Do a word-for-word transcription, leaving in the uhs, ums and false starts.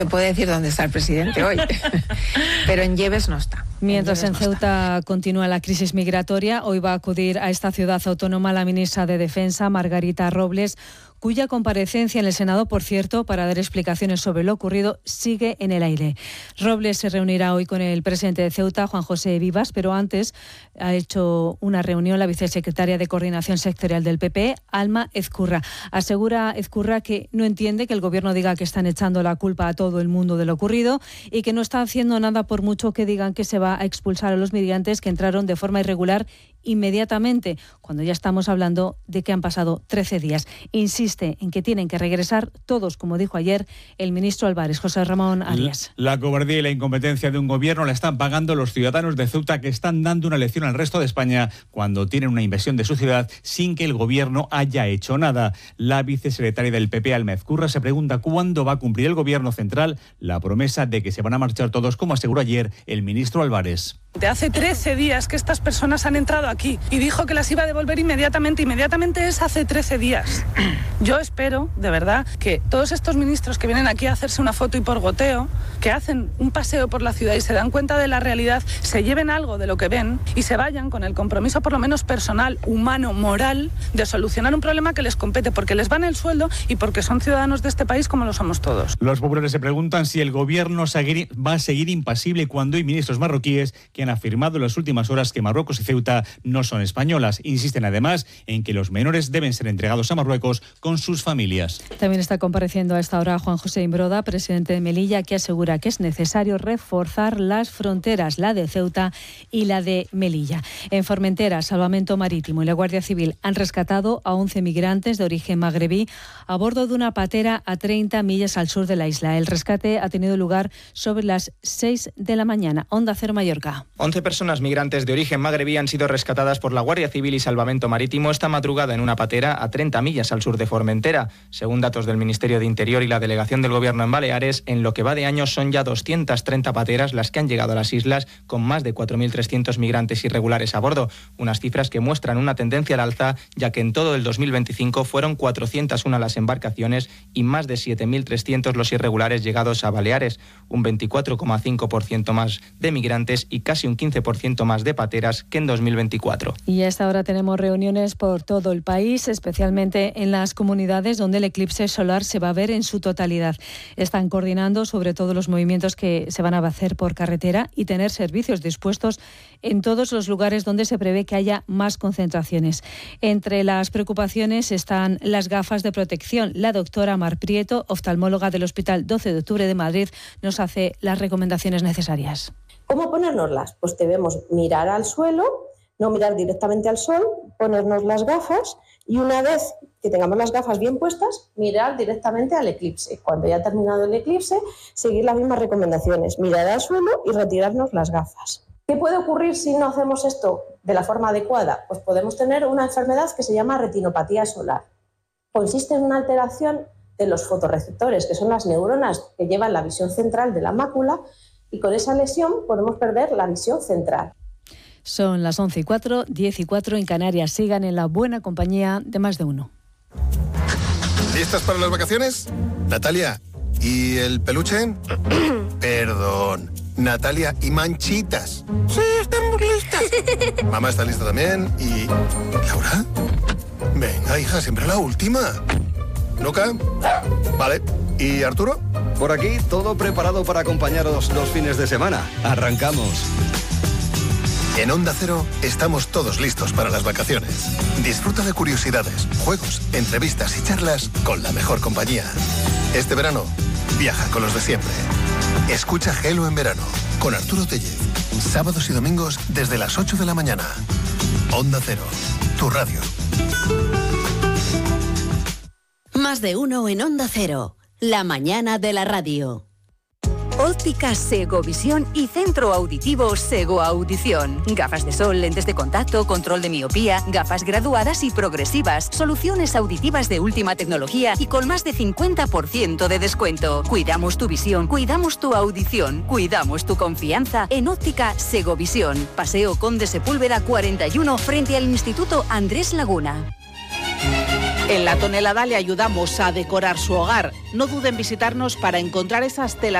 Se puede decir dónde está el presidente hoy, pero en Lleves no está. Mientras en, en Ceuta no continúa la crisis migratoria, hoy va a acudir a esta ciudad autónoma la ministra de Defensa, Margarita Robles, cuya comparecencia en el Senado, por cierto, para dar explicaciones sobre lo ocurrido, sigue en el aire. Robles se reunirá hoy con el presidente de Ceuta, Juan José Vivas, pero antes ha hecho una reunión la vicesecretaria de Coordinación Sectorial del P P, Alma Ezcurra. Asegura Ezcurra que no entiende que el gobierno diga que están echando la culpa a todo el mundo de lo ocurrido y que no está haciendo nada por mucho que digan que se va a expulsar a los migrantes que entraron de forma irregular inmediatamente, cuando ya estamos hablando de que han pasado trece días. Insiste en que tienen que regresar todos, como dijo ayer el ministro Álvarez, José Ramón Arias. La cobardía y la incompetencia de un gobierno la están pagando los ciudadanos de Ceuta, que están dando una lección al resto de España cuando tienen una invasión de su ciudad sin que el gobierno haya hecho nada. La vicesecretaria del P P, Alma Ezcurra, se pregunta cuándo va a cumplir el gobierno central la promesa de que se van a marchar todos, como aseguró ayer el ministro Álvarez. De hace trece días que estas personas han entrado aquí y dijo que las iba a devolver inmediatamente. Inmediatamente es hace trece días. Yo espero, de verdad, que todos estos ministros que vienen aquí a hacerse una foto y por goteo, que hacen un paseo por la ciudad y se dan cuenta de la realidad, se lleven algo de lo que ven y se vayan con el compromiso, por lo menos personal, humano, moral, de solucionar un problema que les compete, porque les van el sueldo y porque son ciudadanos de este país como lo somos todos. Los populares se preguntan si el gobierno va a seguir impasible cuando hay ministros marroquíes que han afirmado en las últimas horas que Marruecos y Ceuta no son españolas. Insisten además en que los menores deben ser entregados a Marruecos con sus familias. También está compareciendo a esta hora Juan José Imbroda, presidente de Melilla, que asegura que es necesario reforzar las fronteras, la de Ceuta y la de Melilla. En Formentera, Salvamento Marítimo y la Guardia Civil han rescatado a once migrantes de origen magrebí a bordo de una patera a treinta millas al sur de la isla. El rescate ha tenido lugar sobre las seis de la mañana. Onda Cero Mallorca. once personas migrantes de origen magrebí han sido rescatadas por la Guardia Civil y Salvamento Marítimo esta madrugada en una patera a treinta millas al sur de Formentera. Según datos del Ministerio de Interior y la Delegación del Gobierno en Baleares, en lo que va de año son ya doscientas treinta pateras las que han llegado a las islas con más de cuatro mil trescientos migrantes irregulares a bordo. Unas cifras que muestran una tendencia al alza, ya que en todo el dos mil veinticinco fueron cuatrocientas una las embarcaciones y más de siete mil trescientos los irregulares llegados a Baleares, un veinticuatro coma cinco por ciento más de migrantes y casi un quince por ciento más de pateras que en dos mil veinticuatro. Y a esta hora tenemos reuniones por todo el país, especialmente en las comunidades donde el eclipse solar se va a ver en su totalidad. Están coordinando sobre todo los movimientos que se van a hacer por carretera y tener servicios dispuestos en todos los lugares donde se prevé que haya más concentraciones. Entre las preocupaciones están las gafas de protección. La doctora Mar Prieto, oftalmóloga del Hospital doce de octubre de Madrid, nos hace las recomendaciones necesarias. ¿Cómo ponérnoslas? Pues debemos mirar al suelo, no mirar directamente al sol, ponernos las gafas y una vez que tengamos las gafas bien puestas, mirar directamente al eclipse. Cuando ya ha terminado el eclipse, seguir las mismas recomendaciones, mirar al suelo y retirarnos las gafas. ¿Qué puede ocurrir si no hacemos esto de la forma adecuada? Pues podemos tener una enfermedad que se llama retinopatía solar. Consiste en una alteración de los fotorreceptores, que son las neuronas que llevan la visión central de la mácula, y con esa lesión podemos perder la visión central. Son las once y cuatro, diez y cuatro en Canarias. Sigan en la buena compañía de Más de Uno. ¿Listas para las vacaciones? Natalia, ¿y el peluche? Perdón. Natalia, ¿y Manchitas? Sí, estamos listas. Mamá está lista también. ¿Y Laura? Venga, hija, siempre la última. ¿Luca? Vale. ¿Y Arturo? Por aquí, todo preparado para acompañaros los fines de semana. Arrancamos. En Onda Cero estamos todos listos para las vacaciones. Disfruta de curiosidades, juegos, entrevistas y charlas con la mejor compañía. Este verano, viaja con los de siempre. Escucha Gelo en verano con Arturo Tellez. Sábados y domingos desde las ocho de la mañana. Onda Cero, tu radio. Más de uno en Onda Cero. La mañana de la radio. Óptica Segovisión y Centro Auditivo Sego Audición. Gafas de sol, lentes de contacto, control de miopía, gafas graduadas y progresivas, soluciones auditivas de última tecnología y con más de cincuenta por ciento de descuento. Cuidamos tu visión, cuidamos tu audición, cuidamos tu confianza en Óptica Segovisión. Paseo Conde Sepúlveda cuarenta y uno frente al Instituto Andrés Laguna. En La Tonelada le ayudamos a decorar su hogar. No duden en visitarnos para encontrar esas telas